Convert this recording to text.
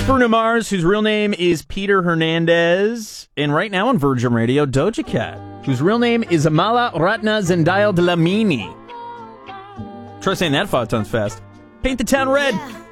Bruno Mars, whose real name is Peter Hernandez. And right now on Virgin Radio, Doja Cat, whose real name is Amala Ratna Zendaya Dlamini. Try saying that 5 times fast. Paint the Town Red. Yeah.